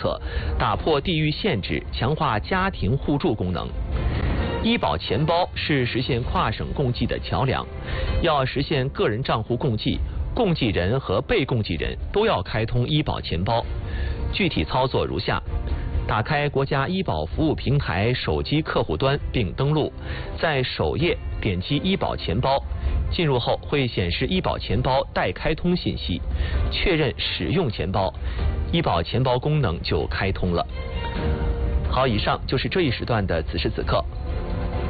策，打破地域限制，强化家庭互助功能。医保钱包是实现跨省共济的桥梁，要实现个人账户共济，共济人和被共济人都要开通医保钱包。具体操作如下：打开国家医保服务平台手机客户端并登录，在首页点击医保钱包，进入后会显示医保钱包待开通信息，确认使用钱包，医保钱包功能就开通了。好，以上就是这一时段的此时此刻。